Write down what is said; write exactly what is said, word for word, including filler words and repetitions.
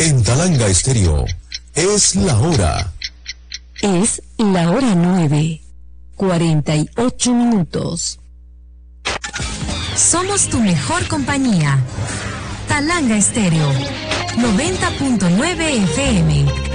En Talanga Estéreo, es la hora. Es la hora nueve, cuarenta y ocho minutos. Somos tu mejor compañía. Talanga Estéreo, noventa punto nueve F M.